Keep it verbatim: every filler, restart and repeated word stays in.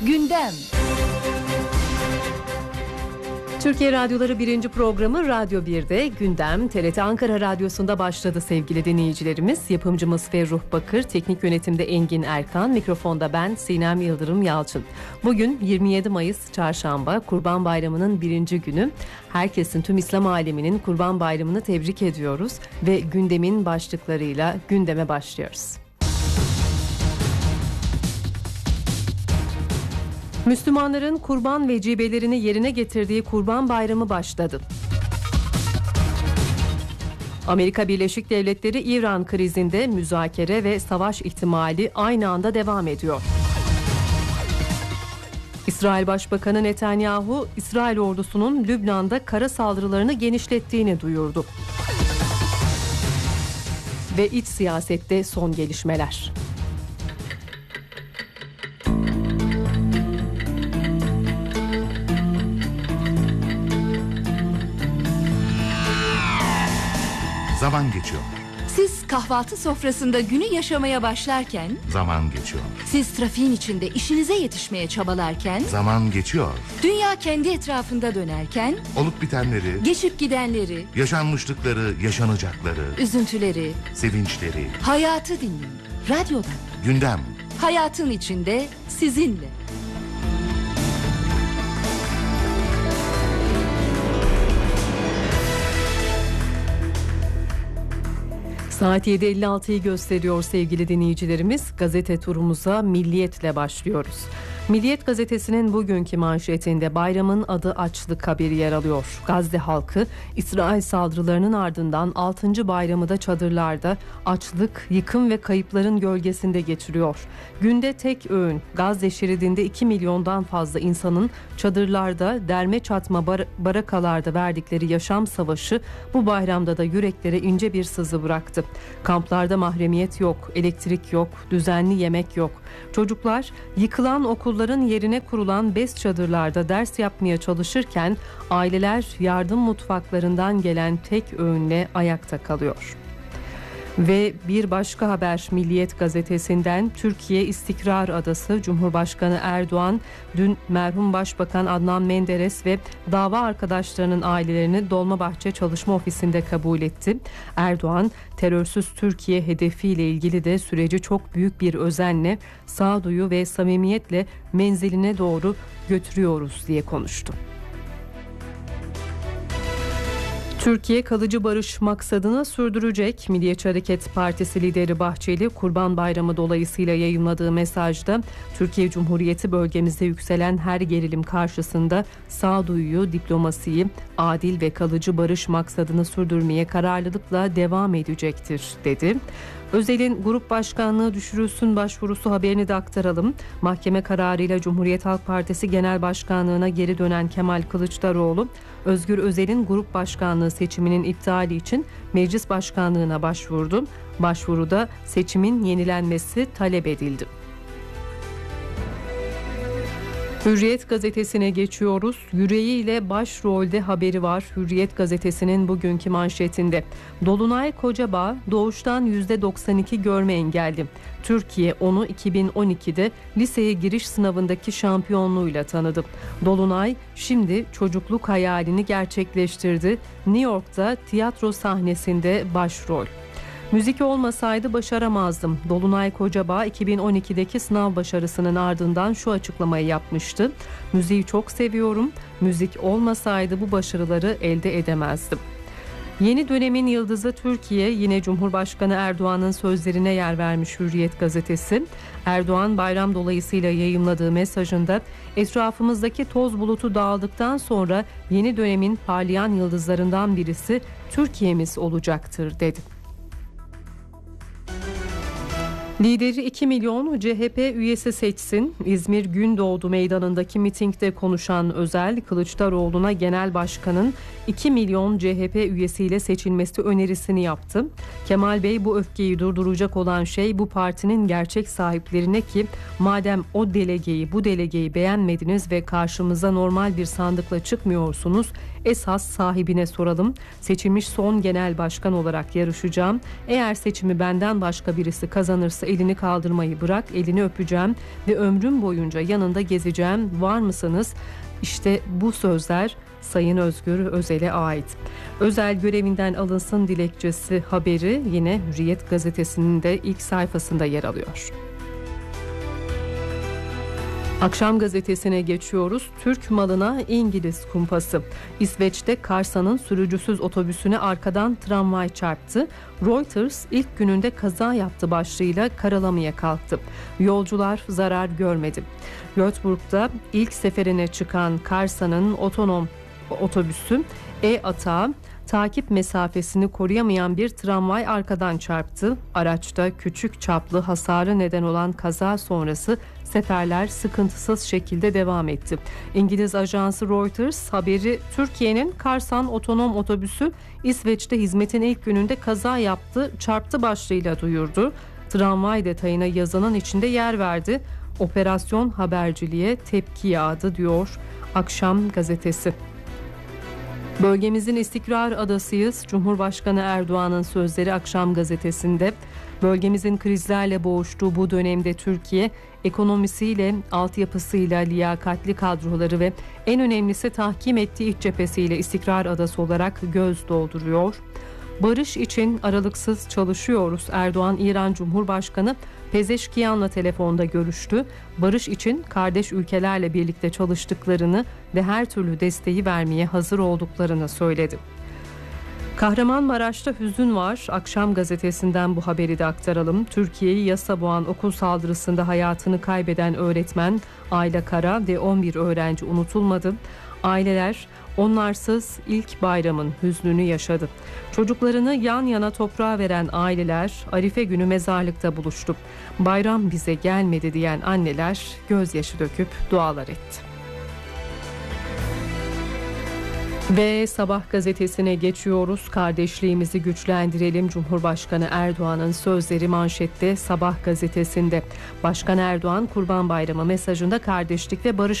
Gündem. Türkiye Radyoları birinci programı Radyo bir'de Gündem T R T Ankara Radyosu'nda başladı sevgili dinleyicilerimiz. Yapımcımız Ferruh Bakır, teknik yönetimde Engin Erkan, mikrofonda ben Sinem Yıldırım Yalçın. Bugün yirmi yedi Mayıs Çarşamba, Kurban Bayramı'nın birinci günü. Herkesin, tüm İslam aleminin Kurban Bayramı'nı tebrik ediyoruz ve gündemin başlıklarıyla gündeme başlıyoruz. Müslümanların kurban vecibelerini yerine getirdiği Kurban Bayramı başladı. Amerika Birleşik Devletleri İran krizinde müzakere ve savaş ihtimali aynı anda devam ediyor. İsrail Başbakanı Netanyahu, İsrail ordusunun Lübnan'da kara saldırılarını genişlettiğini duyurdu. Ve iç siyasette son gelişmeler. Zaman geçiyor. Siz kahvaltı sofrasında günü yaşamaya başlarken, zaman geçiyor. Siz trafiğin içinde işinize yetişmeye çabalarken, zaman geçiyor. Dünya kendi etrafında dönerken, olup bitenleri, geçip gidenleri, yaşanmışlıkları, yaşanacakları, üzüntüleri, sevinçleri, hayatı dinleyin. Radyodan. Gündem. Hayatın içinde sizinle. Saat yedi elli altıyı gösteriyor sevgili dinleyicilerimiz. Gazete turumuza Milliyet'le başlıyoruz. Milliyet gazetesinin bugünkü manşetinde bayramın adı açlık haberi yer alıyor. Gazze halkı İsrail saldırılarının ardından altıncı bayramı da çadırlarda açlık, yıkım ve kayıpların gölgesinde geçiriyor. Günde tek öğün, Gazze şeridinde iki milyondan fazla insanın çadırlarda, derme çatma bar- barakalarda verdikleri yaşam savaşı bu bayramda da yüreklere ince bir sızı bıraktı. Kamplarda mahremiyet yok, elektrik yok, düzenli yemek yok. Çocuklar yıkılan okulların yerine kurulan bez çadırlarda ders yapmaya çalışırken aileler yardım mutfaklarından gelen tek öğünle ayakta kalıyor. Ve bir başka haber Milliyet gazetesinden, Türkiye İstikrar Adası. Cumhurbaşkanı Erdoğan dün merhum Başbakan Adnan Menderes ve dava arkadaşlarının ailelerini Dolmabahçe Çalışma Ofisi'nde kabul etti. Erdoğan, terörsüz Türkiye hedefiyle ilgili de süreci çok büyük bir özenle, sağduyu ve samimiyetle menziline doğru götürüyoruz diye konuştu. Türkiye kalıcı barış maksadını sürdürecek. Milliyetçi Hareket Partisi lideri Bahçeli, Kurban Bayramı dolayısıyla yayımladığı mesajda Türkiye Cumhuriyeti bölgemizde yükselen her gerilim karşısında sağduyuyu, diplomasiyi, adil ve kalıcı barış maksadını sürdürmeye kararlılıkla devam edecektir dedi. Özel'in grup başkanlığı düşürülsün başvurusu haberini de aktaralım. Mahkeme kararıyla Cumhuriyet Halk Partisi Genel Başkanlığı'na geri dönen Kemal Kılıçdaroğlu, Özgür Özel'in grup başkanlığı seçiminin iptali için meclis başkanlığına başvurdu. Başvuruda seçimin yenilenmesi talep edildi. Hürriyet gazetesine geçiyoruz. Yüreğiyle başrolde haberi var. Hürriyet gazetesinin bugünkü manşetinde. Dolunay Kocabağ doğuştan yüzde doksan iki görme engelli. Türkiye onu iki bin on ikide liseye giriş sınavındaki şampiyonluğuyla tanıdı. Dolunay şimdi çocukluk hayalini gerçekleştirdi. New York'ta tiyatro sahnesinde başrol. Müzik olmasaydı başaramazdım. Dolunay Kocabağ iki bin on ikideki sınav başarısının ardından şu açıklamayı yapmıştı. Müziği çok seviyorum. Müzik olmasaydı bu başarıları elde edemezdim. Yeni dönemin yıldızı Türkiye, yine Cumhurbaşkanı Erdoğan'ın sözlerine yer vermiş Hürriyet gazetesi. Erdoğan bayram dolayısıyla yayımladığı mesajında etrafımızdaki toz bulutu dağıldıktan sonra yeni dönemin parlayan yıldızlarından birisi Türkiye'miz olacaktır dedi. Lideri iki milyon C H P üyesi seçsin. İzmir Gündoğdu Meydanı'ndaki mitingde konuşan Özel, Kılıçdaroğlu'na genel başkanın iki milyon C H P üyesiyle seçilmesi önerisini yaptı. Kemal Bey, bu öfkeyi durduracak olan şey bu partinin gerçek sahiplerine ki madem o delegeyi bu delegeyi beğenmediniz ve karşımıza normal bir sandıkla çıkmıyorsunuz, Esas sahibine soralım. Seçilmiş son genel başkan olarak yarışacağım. Eğer seçimi benden başka birisi kazanırsa elini kaldırmayı bırak, elini öpeceğim ve ömrüm boyunca yanında gezeceğim. Var mısınız? İşte bu sözler Sayın Özgür Özel'e ait. Özel görevinden alınsın dilekçesi haberi yine Hürriyet gazetesinin de ilk sayfasında yer alıyor. Akşam gazetesine geçiyoruz. Türk malına İngiliz kumpası. İsveç'te Karsa'nın sürücüsüz otobüsüne arkadan tramvay çarptı. Reuters ilk gününde kaza yaptı başlığıyla karalamaya kalktı. Yolcular zarar görmedi. Göteborg'da ilk seferine çıkan Karsa'nın otonom otobüsü E-Atağı takip mesafesini koruyamayan bir tramvay arkadan çarptı. Araçta küçük çaplı hasarı neden olan kaza sonrası seferler sıkıntısız şekilde devam etti. İngiliz ajansı Reuters haberi Türkiye'nin Karsan otonom otobüsü İsveç'te hizmetin ilk gününde kaza yaptı, çarptı başlığıyla duyurdu. Tramvay detayına yazının içinde yer verdi. Operasyon haberciliğe tepki yağdı diyor Akşam gazetesi. Bölgemizin istikrar adasıyız. Cumhurbaşkanı Erdoğan'ın sözleri Akşam gazetesinde. Bölgemizin krizlerle boğuştuğu bu dönemde Türkiye ekonomisiyle, altyapısıyla, liyakatli kadroları ve en önemlisi tahkim ettiği iç cephesiyle istikrar adası olarak göz dolduruyor. Barış için aralıksız çalışıyoruz. Erdoğan, İran Cumhurbaşkanı Pezeşkiyan'la telefonda görüştü. Barış için kardeş ülkelerle birlikte çalıştıklarını ve her türlü desteği vermeye hazır olduklarını söyledi. Kahramanmaraş'ta hüzün var. Akşam gazetesinden bu haberi de aktaralım. Türkiye'yi yasa boğan okul saldırısında hayatını kaybeden öğretmen Ayla Kara ve on bir öğrenci unutulmadı. Aileler onlarsız ilk bayramın hüznünü yaşadı. Çocuklarını yan yana toprağa veren aileler Arife günü mezarlıkta buluştu. Bayram bize gelmedi diyen anneler gözyaşı döküp dualar etti. Ve Sabah gazetesine geçiyoruz. Kardeşliğimizi güçlendirelim. Cumhurbaşkanı Erdoğan'ın sözleri manşette Sabah gazetesinde. Başkan Erdoğan Kurban Bayramı mesajında kardeşlik ve barış